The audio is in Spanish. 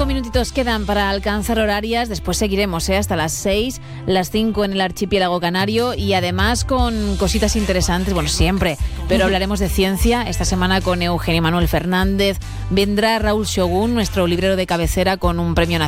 5 minutitos quedan para alcanzar horarias. Después seguiremos hasta las 6, las 5 en el archipiélago canario y además con cositas interesantes, bueno, siempre, pero hablaremos de ciencia esta semana con Eugenio Manuel Fernández. Vendrá Raúl Shogun, nuestro librero de cabecera, con un premio nacional